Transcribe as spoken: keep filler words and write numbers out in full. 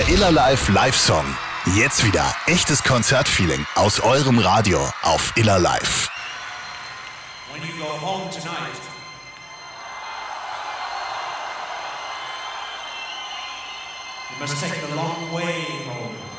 Iller Live Live-Song. Jetzt wieder echtes Konzertfeeling aus eurem Radio auf Iller Live. When you go home tonight, you must take the long way home.